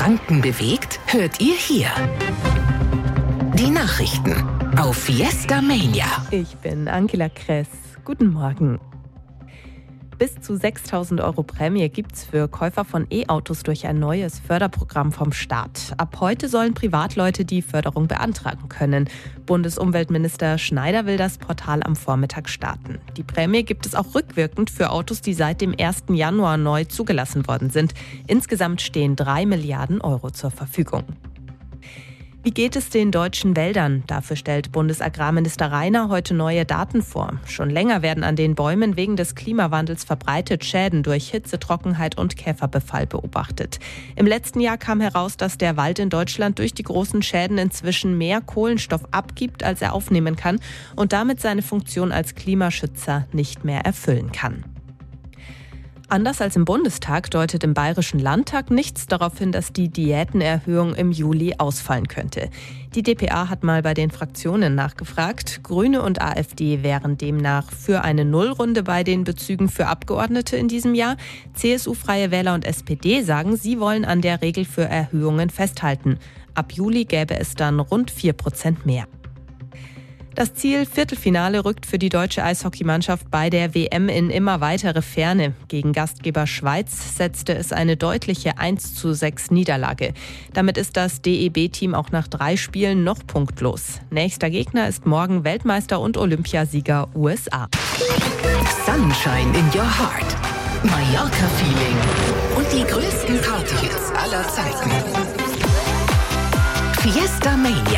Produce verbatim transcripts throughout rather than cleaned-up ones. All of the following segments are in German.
Franken bewegt, hört ihr hier. Die Nachrichten auf Fiesta Mania. Ich bin Angela Kress. Guten Morgen. Bis zu sechstausend Euro Prämie gibt's für Käufer von E-Autos durch ein neues Förderprogramm vom Staat. Ab heute sollen Privatleute die Förderung beantragen können. Bundesumweltminister Schneider will das Portal am Vormittag starten. Die Prämie gibt es auch rückwirkend für Autos, die seit dem ersten Januar neu zugelassen worden sind. Insgesamt stehen drei Milliarden Euro zur Verfügung. Wie geht es den deutschen Wäldern? Dafür stellt Bundesagrarminister Rainer heute neue Daten vor. Schon länger werden an den Bäumen wegen des Klimawandels verbreitet Schäden durch Hitze, Trockenheit und Käferbefall beobachtet. Im letzten Jahr kam heraus, dass der Wald in Deutschland durch die großen Schäden inzwischen mehr Kohlenstoff abgibt, als er aufnehmen kann und damit seine Funktion als Klimaschützer nicht mehr erfüllen kann. Anders als im Bundestag deutet im Bayerischen Landtag nichts darauf hin, dass die Diätenerhöhung im Juli ausfallen könnte. Die d p a hat mal bei den Fraktionen nachgefragt. Grüne und AfD wären demnach für eine Nullrunde bei den Bezügen für Abgeordnete in diesem Jahr. C S U, Freie Wähler und S P D sagen, sie wollen an der Regel für Erhöhungen festhalten. Ab Juli gäbe es dann rund vier Prozent mehr. Das Ziel Viertelfinale rückt für die deutsche Eishockeymannschaft bei der W M in immer weitere Ferne. Gegen Gastgeber Schweiz setzte es eine deutliche eins zu sechs Niederlage. Damit ist das D E B-Team auch nach drei Spielen noch punktlos. Nächster Gegner ist morgen Weltmeister und Olympiasieger U S A. Sunshine in your heart. Mallorca-Feeling. Und die größten Partyhits aller Zeiten. Fiesta Mania.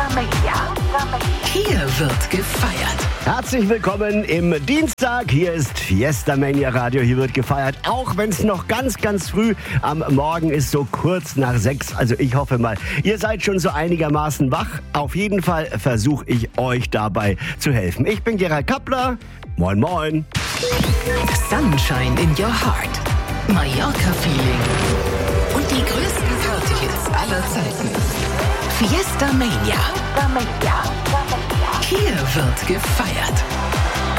Hier wird gefeiert. Herzlich willkommen im Dienstag. Hier ist Fiesta Mania Radio. Hier wird gefeiert, auch wenn es noch ganz, ganz früh am Morgen ist, so kurz nach sechs. Also ich hoffe mal, ihr seid schon so einigermaßen wach. Auf jeden Fall versuche ich euch dabei zu helfen. Ich bin Gerald Kappler. Moin, moin. Sunshine in your heart. Mallorca-Feeling. Und die größten Partyhits aller Zeiten. Fiesta Mania. Hier wird gefeiert.